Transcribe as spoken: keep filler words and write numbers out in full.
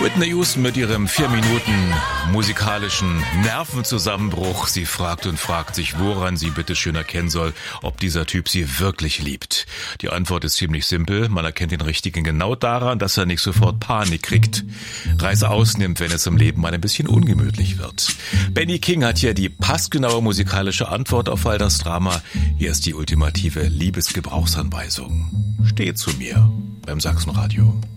Whitney Houston mit ihrem vier Minuten musikalischen Nervenzusammenbruch. Sie fragt und fragt sich, woran sie bitte schön erkennen soll, ob dieser Typ sie wirklich liebt. Die Antwort ist ziemlich simpel. Man erkennt den Richtigen genau daran, dass er nicht sofort Panik kriegt, Reise ausnimmt, wenn es im Leben mal ein bisschen ungemütlich wird. Benny King hat hier die passgenaue musikalische Antwort auf all das Drama. Hier ist die ultimative Liebesgebrauchsanweisung. Steh zu mir beim Sachsenradio.